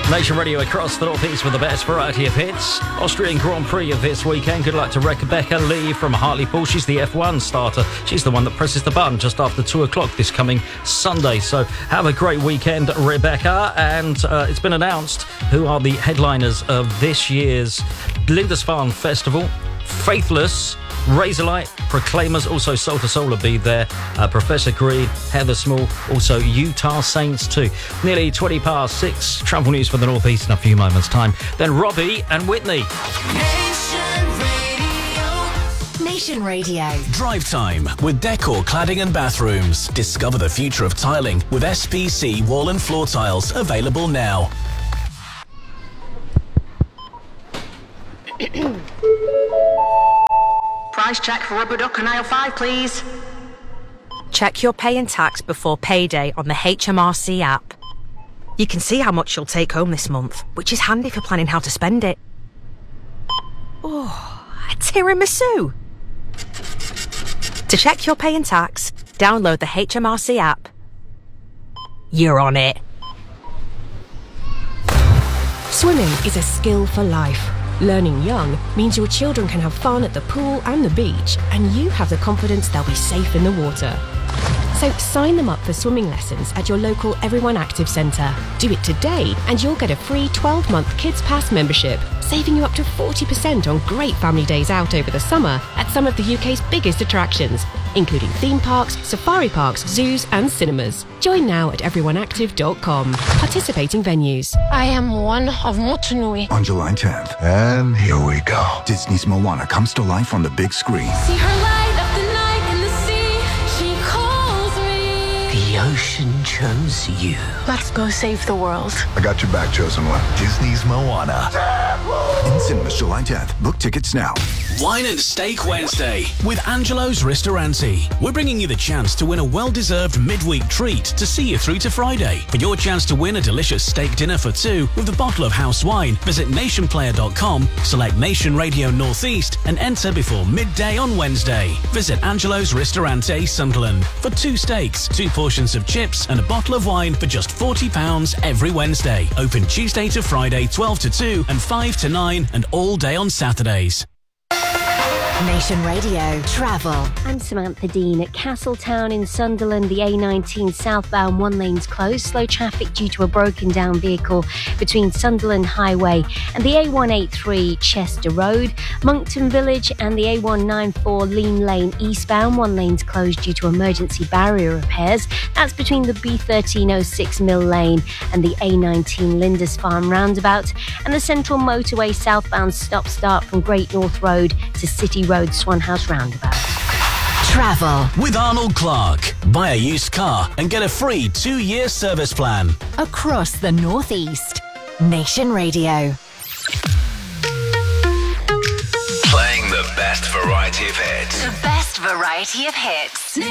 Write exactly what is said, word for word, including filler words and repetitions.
Nation Radio across the northeast with the best variety of hits. Austrian Grand Prix of this weekend. Good luck to Rebecca Lee from Hartlepool. She's the F one starter. She's the one that presses the button just after two o'clock this coming Sunday. So have a great weekend, Rebecca. And uh, it's been announced who are the headliners of this year's Lindisfarne Festival. Faithless, Razorlight, Proclaimers, also Soul to Soul will be there. Uh, Professor Green, Heather Small, also Utah Saints too. Nearly twenty past six. Travel news for the northeast in a few moments' time. Then Robbie and Whitney. Nation Radio. Nation Radio. Drive time with Decor Cladding and Bathrooms. Discover the future of tiling with S P C wall and floor tiles available now. Price check for rubber duck and aisle five, please. Check your pay and tax before payday on the H M R C app. You can see how much you'll take home this month, which is handy for planning how to spend it. Oh, a tiramisu! To check your pay and tax, download the H M R C app. You're on it. Swimming is a skill for life. Learning young means your children can have fun at the pool and the beach, and you have the confidence they'll be safe in the water. So sign them up for swimming lessons at your local Everyone Active Centre. Do it today and you'll get a free twelve-month Kids Pass membership, saving you up to forty percent on great family days out over the summer at some of the U K's biggest attractions, including theme parks, safari parks, zoos and cinemas. Join now at everyone active dot com. Participating venues. I am one of Motunui. On July tenth. And here we go. Disney's Moana comes to life on the big screen. See her light up the night in the sea. She calls me. The ocean chose you. Let's go save the world. I got your back, chosen one. Disney's Moana. In cinemas July tenth. Book tickets now. Wine and Steak Wednesday with Angelo's Ristorante. We're bringing you the chance to win a well-deserved midweek treat to see you through to Friday. For your chance to win a delicious steak dinner for two with a bottle of house wine, visit nation player dot com, select Nation Radio Northeast and enter before midday on Wednesday. Visit Angelo's Ristorante, Sunderland for two steaks, two portions of chips and a bottle of wine for just forty pounds every Wednesday. Open Tuesday to Friday, twelve to two and five to nine and all day on Saturdays. Nation Radio Travel. I'm Samantha Dean at Castletown in Sunderland. The A nineteen southbound one lane's closed. Slow traffic due to a broken down vehicle between Sunderland Highway and the A one eighty-three Chester Road. Monkton Village and the A one ninety-four Lean Lane eastbound. One lane's closed due to emergency barrier repairs. That's between the B thirteen oh six Mill Lane and the A nineteen Lindisfarne roundabout. And the Central Motorway southbound stop start from Great North Road to City Road Swan House roundabout. Travel with Arnold Clark. Buy a used car and get a free two-year service plan. across the northeast. Nation Radio. Playing the best variety of hits. The best variety of hits.